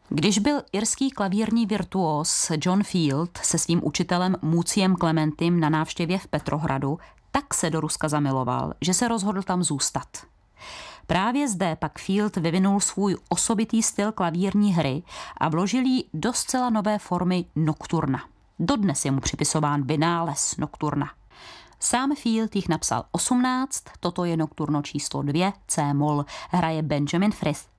Když byl irský klavírní virtuós John Field se svým učitelem Muciem Clementem na návštěvě v Petrohradu, tak se do Ruska zamiloval, že se rozhodl tam zůstat. Právě zde pak Field vyvinul svůj osobitý styl klavírní hry a vložil jí do zcela nové formy nokturna. Dodnes je mu připisován vynález nokturna. Sám Field jich napsal 18, toto je nokturno číslo 2, C-moll, hraje Benjamin Frith.